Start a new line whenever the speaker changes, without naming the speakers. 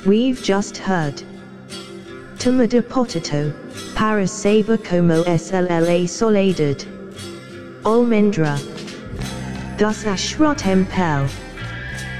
We've just heard Toma de Potato, para saber como SLLA soledad. Almendra. Dus Ashrot Empel.